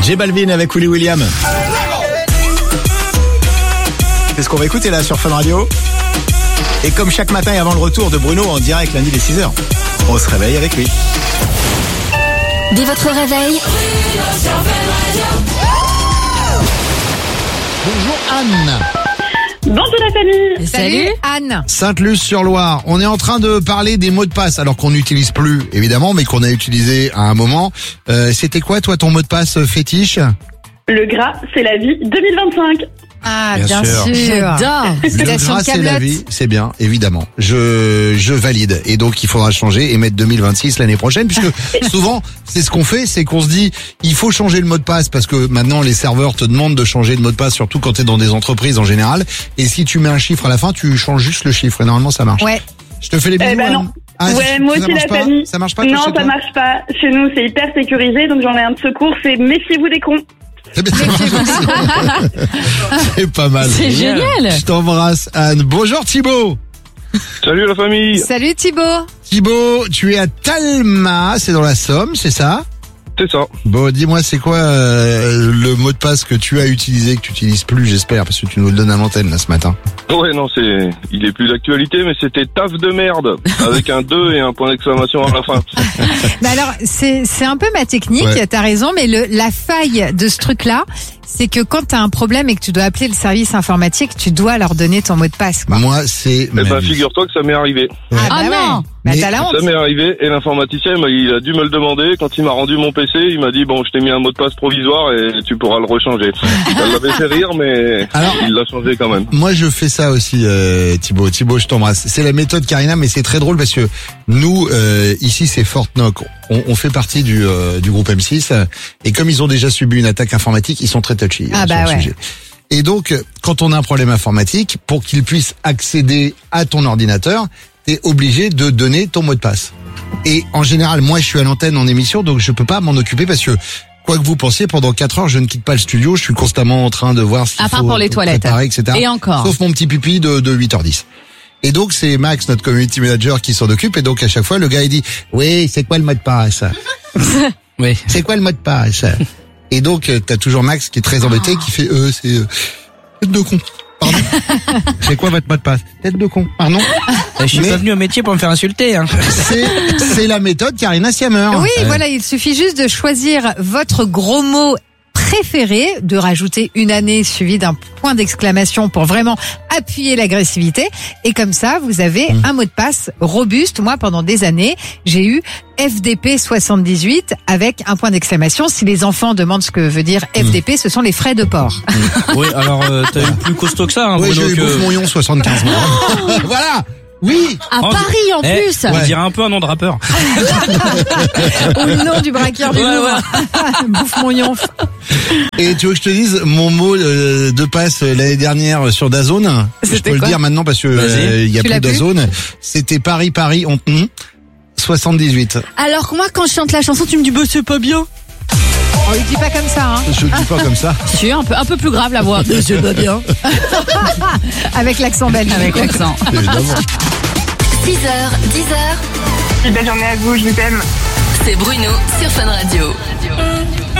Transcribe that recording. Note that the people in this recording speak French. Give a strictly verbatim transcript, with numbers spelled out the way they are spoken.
J Balvin avec Willy William. C'est ce qu'on va écouter là sur Fun Radio. Et comme chaque matin et avant le retour de Bruno en direct lundi dès six heures, on se réveille avec lui. Dès votre réveil. Bonjour Anne. Bonjour la famille. Salut Anne. Sainte-Luce-sur-Loire. On est en train de parler des mots de passe, alors qu'on n'utilise plus évidemment, mais qu'on a utilisé à un moment. Euh, c'était quoi toi ton mot de passe fétiche? Le gras, c'est la vie deux mille vingt-cinq. Ah, Bien bien, sûr. sûr. J'adore. Le Citation gras de c'est la Kaamelott. vie, c'est bien, évidemment. Je je valide. Et donc il faudra changer et mettre deux mille vingt-six l'année prochaine, puisque souvent c'est ce qu'on fait, c'est qu'on se dit il faut changer le mot de passe parce que maintenant les serveurs te demandent de changer de mot de passe, surtout quand tu es dans des entreprises en général. Et si tu mets un chiffre à la fin, tu changes juste le chiffre et normalement ça marche. Ouais. Je te fais les bisous. Eh ben Anne. non. Ah, ouais, ça- moi ça aussi marche la pas famille. Ça marche pas toi, Non, chez ça toi marche pas. Chez nous, c'est hyper sécurisé, donc j'en ai un de secours, c'est méfiez-vous des cons. C'est bien. C'est pas mal. C'est génial. Je t'embrasse Anne. Bonjour Thibaut. Salut la famille. Salut Thibaut. Thibaut, tu es à Talma, c'est dans la Somme, c'est ça? C'est ça. Bon, dis-moi, c'est quoi euh, le mot de passe que tu as utilisé, que tu n'utilises plus, j'espère, parce que tu nous le donnes à l'antenne là ce matin. Ouais, non, c'est, il est plus d'actualité, mais c'était taf de merde avec un deux et un point d'exclamation à la fin. Bah alors, c'est c'est un peu ma technique, Ouais. t'as raison, mais le la faille de ce truc-là, c'est que quand t'as un problème et que tu dois appeler le service informatique, tu dois leur donner ton mot de passe, quoi. Moi, c'est Eh ma ben, vie. figure-toi que ça m'est arrivé. Ah, bah Ah ouais. non. Bah Mais t'as la honte. Ça m'est arrivé et l'informaticien, il m'a- il a dû me le demander. Quand il m'a rendu mon P C, il m'a dit bon, je t'ai mis un mot de passe provisoire et tu pourras le rechanger. Ça l'avait fait rire, mais Alors- il l'a changé quand même. Moi, je fais ça aussi, euh, Thibaut. Thibaut, je t'embrasse. C'est la méthode Karina, mais c'est très drôle parce que nous, euh, ici, c'est Fortnoc. On, on fait partie du, euh, du groupe M six. Et comme ils ont déjà subi une attaque informatique, ils sont très touchy Ah euh, bah sur le ouais. sujet. Et donc, quand on a un problème informatique, pour qu'ils puissent accéder à ton ordinateur, t'es obligé de donner ton mot de passe. Et en général, moi, je suis à l'antenne en émission, donc je peux pas m'en occuper parce que, quoi que vous pensiez, pendant quatre heures, je ne quitte pas le studio, je suis constamment en train de voir ce qu'il À part faut pour les toilettes. préparer, et cetera. Et encore. Sauf mon petit pipi de, de huit heures dix. Et donc, c'est Max, notre community manager, qui s'en occupe. Et donc, à chaque fois, le gars, il dit, oui, c'est quoi le mot de passe? Oui. C'est quoi le mot de passe? Et donc, euh, t'as toujours Max qui est très embêté, qui fait, euh, c'est, euh, tête de con. Pardon. C'est quoi votre mot de passe? Tête de con. Pardon. Je suis Mais- pas venu au métier pour me faire insulter. Hein. C'est, c'est la méthode Karina Siamer. Oui, voilà, il suffit juste de choisir votre gros mot préféré, de rajouter une année suivie d'un point d'exclamation pour vraiment appuyer l'agressivité. Et comme ça, vous avez un mot de passe robuste. Moi, pendant des années, j'ai eu F D P soixante-dix-huit avec un point d'exclamation. Si les enfants demandent ce que veut dire F D P, ce sont les frais de port. Oui, alors euh, t'as eu plus costaud que ça, hein, Oui, Bruno. j'ai eu que... Bouffe-Moyon soixante-quinze. Voilà. Oui. À Oh, Paris en Eh, plus. On dirait un peu un nom de rappeur. Ou le nom du braqueur du Ouais, Louvre. Bouffe mon yonf. Et tu veux que je te dise mon mot euh, de passe euh, l'année dernière sur DAZN? Je C'était peux le quoi dire maintenant parce que Vas-y. euh, il y a Tu plus l'as plus DAZN. C'était Paris Paris on hum, soixante-dix-huit. Alors que moi, quand je chante la chanson, tu me dis bah c'est pas bien. On lui dit pas comme ça, hein. Je le dis pas comme ça. Si, un peu, un peu plus grave la voix. C'est pas bien. Avec l'accent belge. Avec l'accent. Évidemment. six heures, dix heures. Belle journée à vous, je vous aime. C'est Bruno sur Fun Radio.